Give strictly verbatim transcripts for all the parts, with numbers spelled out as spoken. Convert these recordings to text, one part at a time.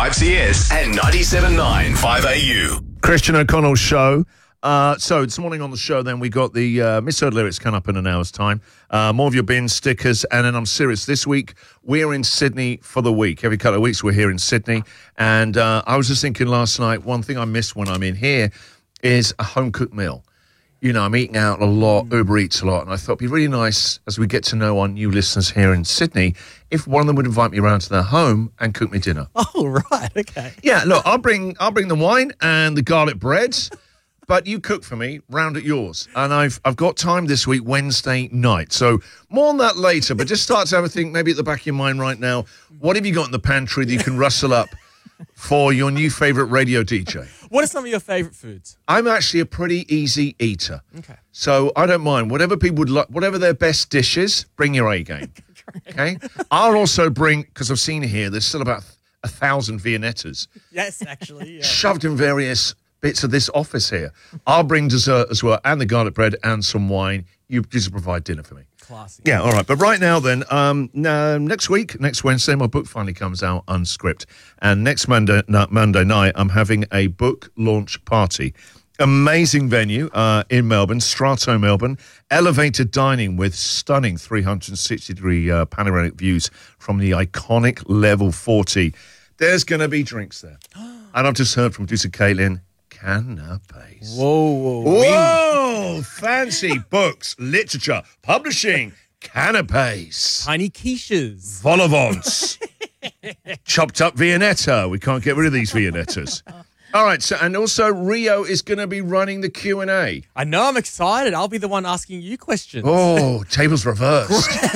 five C S and ninety-seven point nine five A U. Christian O'Connell Show. Uh, so this morning on the show, then we got the uh, misheard lyrics coming up in an hour's time. Uh, more of your bin stickers, and then I'm serious. This week we're in Sydney for the week. Every couple of weeks we're here in Sydney, and uh, I was just thinking last night. One thing I miss when I'm in here is a home cooked meal. You know, I'm eating out a lot, Uber Eats a lot, and I thought it'd be really nice as we get to know our new listeners here in Sydney if one of them would invite me around to their home and cook me dinner. Oh, right, okay. Yeah, look, I'll bring I'll bring the wine and the garlic breads, but you cook for me round at yours. And I've I've got time this week, Wednesday night. So more on that later, but just start to have a think maybe at the back of your mind right now, what have you got in the pantry that you can rustle up for your new favourite radio D J? What are some of your favourite foods? I'm actually a pretty easy eater. Okay. So I don't mind. Whatever people would like, whatever their best dishes, bring your A game. Okay? I'll also bring, because I've seen here, there's still about a thousand Viennettas. Yes, actually, yeah. Shoved in various bits of this office here. I'll bring dessert as well, and the garlic bread and some wine. You just provide dinner for me. Classy. Yeah, all right. But right now then, um, no, next week, next Wednesday, my book finally comes out unscripted. And next Monday, no, Monday night, I'm having a book launch party. Amazing venue uh, in Melbourne, Strato, Melbourne. Elevated dining with stunning three hundred sixty degree uh, panoramic views from the iconic Level forty. There's going to be drinks there. And I've just heard from producer Caitlin, canapes. Whoa, whoa, Whoa! Fancy books, literature, publishing, canapes. Tiny quiches. Vol au vents. Chopped up Viennetta. We can't get rid of these Viennettas. All right, so and also Rio is going to be running the Q and A. I know, I'm excited. I'll be the one asking you questions. Oh, tables reversed.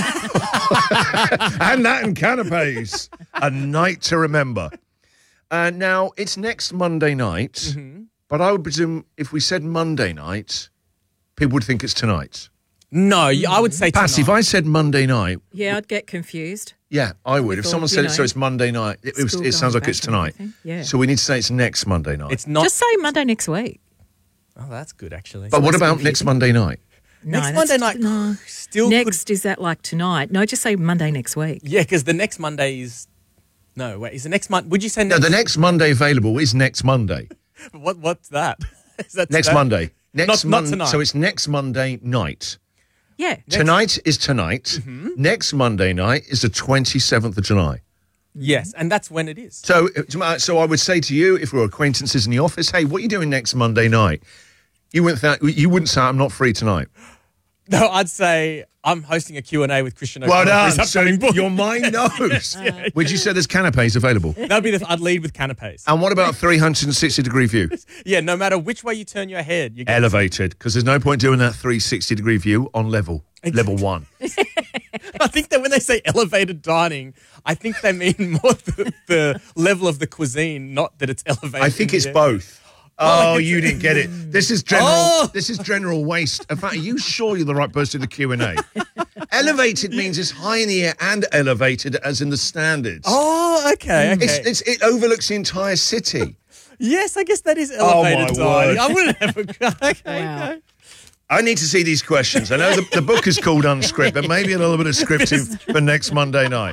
And that and canapes. A night to remember. Uh, now, it's next Monday night, mm-hmm. but I would presume if we said Monday night, people would think it's tonight. No, I would say Patsy, if I said Monday night... Yeah, I'd get confused. Yeah, I would. If Thought, someone said know, it, so it's Monday night, it, it, was, it sounds like it's tonight. Yeah. So we need to say it's next Monday night. It's not. Just say Monday next week. Oh, that's good, actually. But what about next Monday night? No, next Monday night no. still Next, could... is that like tonight? No, just say Monday next week. Yeah, because the next Monday is... No, wait, is the next Monday... Would you say next... No, the next Monday available is next Monday. what? What's that? Is that next today? Monday. Next not, not mon- tonight. So it's next Monday night. Yeah. Next. Tonight is tonight. Mm-hmm. Next Monday night is the twenty-seventh of July. Yes, and that's when it is. So, so I would say to you, if we're acquaintances in the office, hey, what are you doing next Monday night? You wouldn't, th- you wouldn't say, I'm not free tonight. No, I'd say I'm hosting a Q and A with Christian Well O'Connell. done. So your mind knows. yeah. Would you say there's canapes available? That'd be the, I'd lead with canapes. And what about three hundred sixty degree view? Yeah, no matter which way you turn your head. You get elevated, because there's no point doing that three hundred sixty degree view on level, exactly. level one. I think that when they say elevated dining, I think they mean more the, the level of the cuisine, not that it's elevated. I think it's yeah. both. Oh, you didn't get it. This is general. Oh! This is general waste. In fact, are you sure you're the right person to the Q and A? Elevated means it's high in the air and elevated, as in the standards. Oh, okay, okay. It's, it's, it overlooks the entire city. Yes, I guess that is Oh, elevated my dining. word. I wouldn't have a... Okay, Wow. okay. I need to see these questions. I know the, the book is called Unscript, but maybe a little bit of scripting for next Monday night.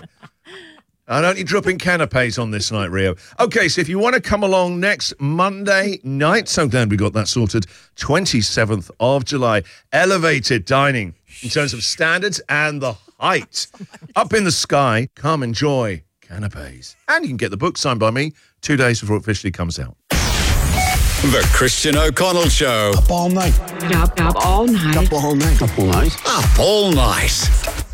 I don't need dropping canapes on this night, Rio. Okay, so if you want to come along next Monday night, so glad we got that sorted, twenty-seventh of July, elevated dining in terms of standards and the height. Up in the sky, come enjoy canapes. And you can get the book signed by me two days before it officially comes out. The Christian O'Connell Show. Up all night. Up, up all night. Up all night. Up all night. Up all night.